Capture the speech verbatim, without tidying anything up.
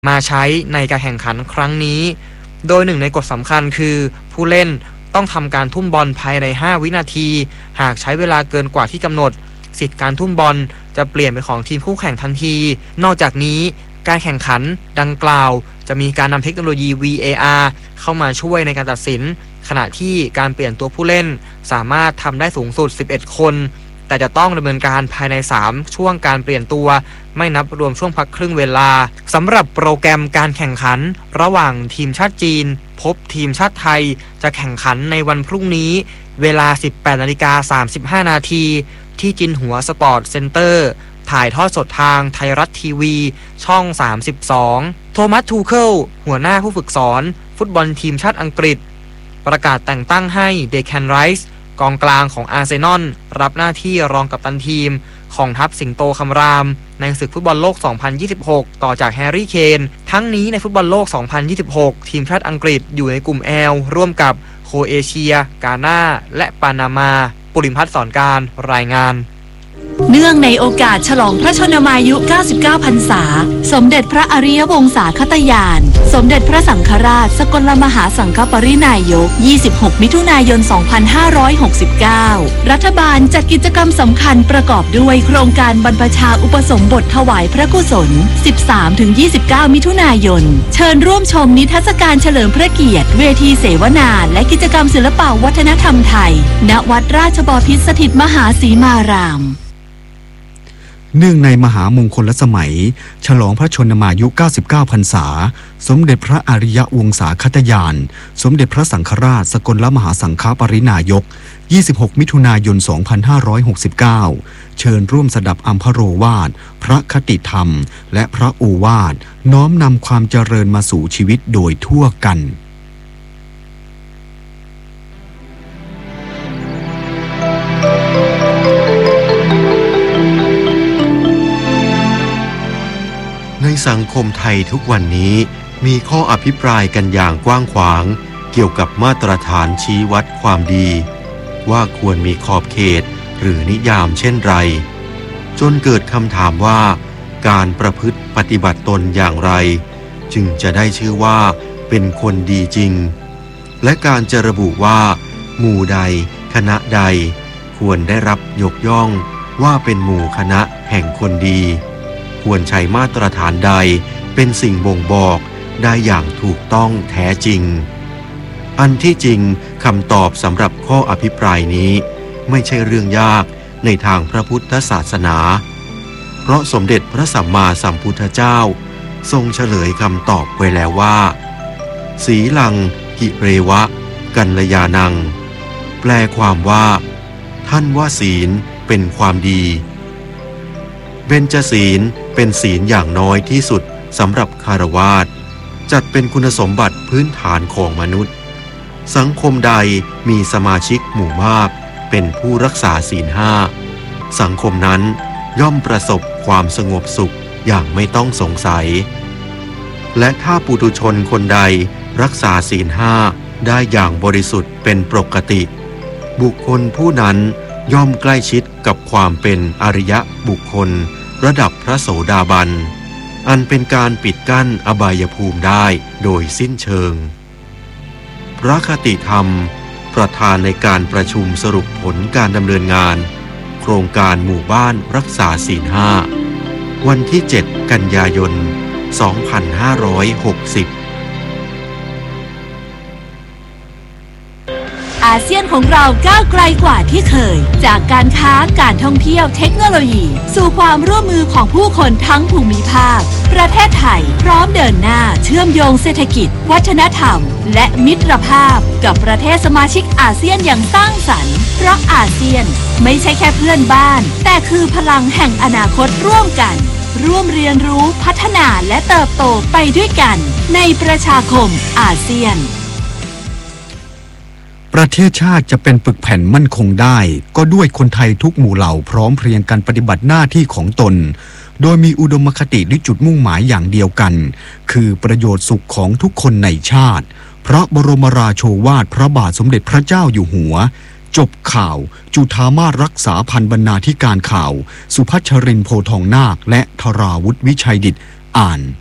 มาใช้ในการแข่งขันครั้งนี้โดยหนึ่งในกฎสำคัญคือผู้เล่นต้องทำการทุ่มบอลภายในห้าวินาทีหากใช้เวลาเกินกว่าที่กำหนดสิทธิ์การทุ่มบอลจะเปลี่ยนเป็นของทีมคู่แข่งทันทีนอกจากนี้การแข่งขันดังกล่าวจะมีการนำเทคโนโลยี วี เอ อาร์ เข้ามาช่วยในการตัดสินขณะที่การเปลี่ยนตัวผู้เล่นสามารถทำได้สูงสุดสิบเอ็ดคนแต่จะต้องดำเนินการภายในสามช่วงการเปลี่ยนตัวไม่นับรวมช่วงพักครึ่งเวลาสำหรับโปรแกรมการแข่งขันระหว่างทีมชาติจีนพบทีมชาติไทยจะแข่งขันในวันพรุ่งนี้เวลา สิบแปดนาฬิกาสามสิบห้านาทีที่จินหัวสปอร์ตเซ็นเตอร์ถ่ายทอดสดทางไทยรัฐทีวีช่องสามสิบสองโทมัส ทูเคิลหัวหน้าผู้ฝึกสอนฟุตบอลทีมชาติอังกฤษประกาศแต่งตั้งให้เดแคนไรส์กองกลางของอาร์เซนอลรับหน้าที่รองกัปตันทีมของทัพสิงโตคำรามในศึกฟุตบอลโลก สองพันยี่สิบหก ต่อจากแฮร์รี่เคนทั้งนี้ในฟุตบอลโลก สองพันยี่สิบหก ทีมชาติอังกฤษอยู่ในกลุ่ม L ร่วมกับโครเอเชียกานาและปานามาปุริมพัฒน์สอนการรายงานเนื่องในโอกาสฉลองพระชนมายุเก้าสิบเก้าพรรษาสมเด็จพระอริยวงศาคตญาณสมเด็จพระสังฆราชสกลมหาสังฆปรินายกยี่สิบหกมิถุนายนสองพันห้าร้อยหกสิบเก้ารัฐบาลจัดกิจกรรมสำคัญประกอบด้วยโครงการบรรพชาอุปสมบทถวายพระกุศล สิบสามถึงยี่สิบเก้า มิถุนายนเชิญร่วมชมนิทรรศการเฉลิมพระเกียรติเวทีเสวนาและกิจกรรมศิลปวัฒนธรรมไทยณวัดราชบพิตรสถิตมหาสีมารามเนื่องในมหามงคลสมัยฉลองพระชนมายุเก้าสิบเก้าพรรษาสมเด็จพระอริยวงศาคตญาณสมเด็จพระสังฆราชสกลมหาสังฆปรินายกยี่สิบหกมิถุนายนสองพันห้าร้อยหกสิบเก้าเชิญร่วมสดับอัมพโรวาทพระคติธรรมและพระโอวาทน้อมนำความเจริญมาสู่ชีวิตโดยทั่วกันในสังคมไทยทุกวันนี้มีข้ออภิปรายกันอย่างกว้างขวางเกี่ยวกับมาตรฐานชี้วัดความดีว่าควรมีขอบเขตหรือนิยามเช่นไรจนเกิดคำถามว่าการประพฤติปฏิบัติตนอย่างไรจึงจะได้ชื่อว่าเป็นคนดีจริงและการจะระบุว่าหมู่ใดคณะใดควรได้รับยกย่องว่าเป็นหมู่คณะแห่งคนดีควรใช้มาตรฐานใดเป็นสิ่งบ่งบอกได้อย่างถูกต้องแท้จริงอันที่จริงคำตอบสำหรับข้ออภิปรายนี้ไม่ใช่เรื่องยากในทางพระพุทธศาสนาเพราะสมเด็จพระสัมมาสัมพุทธเจ้าทรงเฉลยคำตอบไว้แล้วว่าสีลังกิเรวะกัลยานังแปลความว่าท่านว่าศีลเป็นความดีเบญจศีลเป็นศีลอย่างน้อยที่สุดสำหรับคฤหัสถ์จัดเป็นคุณสมบัติพื้นฐานของมนุษย์สังคมใดมีสมาชิกหมู่มากเป็นผู้รักษาศีลห้าสังคมนั้นย่อมประสบความสงบสุขอย่างไม่ต้องสงสัยและถ้าปุถุชนคนใดรักษาศีลห้าได้อย่างบริสุทธิ์เป็นปกติบุคคลผู้นั้นย่อมใกล้ชิดกับความเป็นอริยบุคคลระดับพระโสดาบันอันเป็นการปิดกั้นอบายภูมิได้โดยสิ้นเชิงพระคติธรรมประธานในการประชุมสรุปผลการดำเนินงานโครงการหมู่บ้านรักษาศีลห้าวันที่เจ็ดกันยายนสองพันห้าร้อยหกสิบอาเซียนของเราก้าวไกลกว่าที่เคยจากการค้าการท่องเที่ยวเทคโนโลยีสู่ความร่วมมือของผู้คนทั้งภูมิภาคประเทศไทยพร้อมเดินหน้าเชื่อมโยงเศรษฐกิจวัฒนธรรมและมิตรภาพกับประเทศสมาชิกอาเซียนอย่างสร้างสรรค์เพราะอาเซียนไม่ใช่แค่เพื่อนบ้านแต่คือพลังแห่งอนาคตร่วมกันร่วมเรียนรู้พัฒนาและเติบโตไปด้วยกันในประชาคมอาเซียนประเทศชาติจะเป็นปึกแผ่นมั่นคงได้ก็ด้วยคนไทยทุกหมู่เหล่าพร้อมเพรียงกันปฏิบัติหน้าที่ของตนโดยมีอุดมคติด้วยจุดมุ่งหมายอย่างเดียวกันคือประโยชน์สุขของทุกคนในชาติพระบรมราโชวาทพระบาทสมเด็จพระเจ้าอยู่หัวจบข่าวจุฑามาสรักษาพันบรรณาธิการข่าวสุพัชรินทร์โพทองนาคและธราวุฒิวิชัยดิษฐ์อ่าน